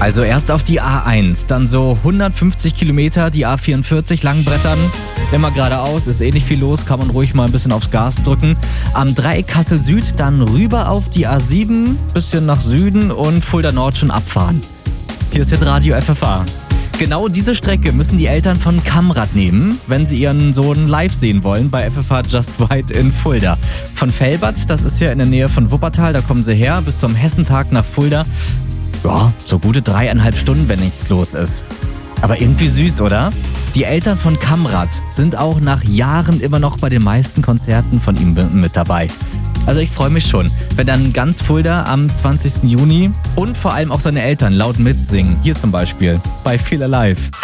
Also erst auf die A1, dann so 150 Kilometer, die A44 langbrettern. Immer geradeaus, ist eh nicht viel los, kann man ruhig mal ein bisschen aufs Gas drücken. Am Dreieck Kassel Süd, dann rüber auf die A7, bisschen nach Süden und Fulda Nord schon abfahren. Hier ist Hitradio FFH. Genau diese Strecke müssen die Eltern von Kamrad nehmen, wenn sie ihren Sohn live sehen wollen bei FFH Just Right in Fulda. Von Velbert, das ist ja in der Nähe von Wuppertal, da kommen sie her, bis zum Hessentag nach Fulda. Ja, so gute 3,5 Stunden, wenn nichts los ist. Aber irgendwie süß, oder? Die Eltern von Kamrad sind auch nach Jahren immer noch bei den meisten Konzerten von ihm mit dabei. Also ich freue mich schon, wenn dann ganz Fulda am 20. Juni und vor allem auch seine Eltern laut mitsingen. Hier zum Beispiel bei Feel Alive.